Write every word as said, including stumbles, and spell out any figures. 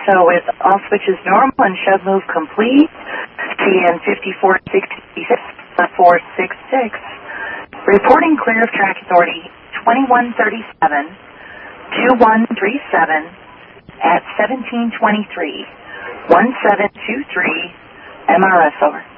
So with all switches normal and shove move complete, C N fifty-four sixty-six four sixty-six. Reporting clear of track authority twenty-one thirty-seven, two one three seven at seventeen twenty-three, one seven two three, M R S over.